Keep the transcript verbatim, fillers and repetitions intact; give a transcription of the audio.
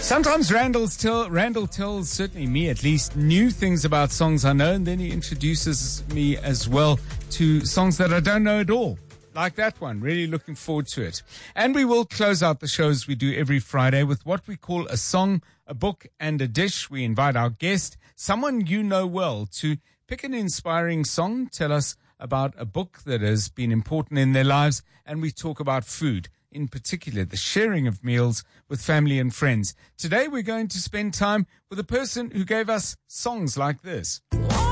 Sometimes Randall's tell, Randall tells, certainly me at least, new things about songs I know, and then he introduces me as well to songs that I don't know at all. Like that one. Really looking forward to it. And we will close out the shows we do every Friday with what we call a song, a book, and a dish. We invite our guest, someone you know well, to pick an inspiring song, tell us about a book that has been important in their lives, and we talk about food, in particular the sharing of meals with family and friends. Today we're going to spend time with a person who gave us songs like this.